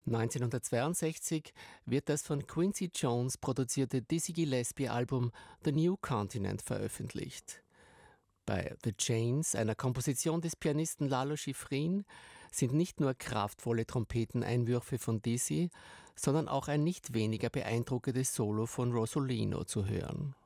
1962 wird das von Quincy Jones produzierte Dizzy Gillespie-Album The New Continent veröffentlicht. Bei The Chains, einer Komposition des Pianisten Lalo Schifrin, sind nicht nur kraftvolle Trompeteneinwürfe von Dizzy, sondern auch ein nicht weniger beeindruckendes Solo von Rosolino zu hören.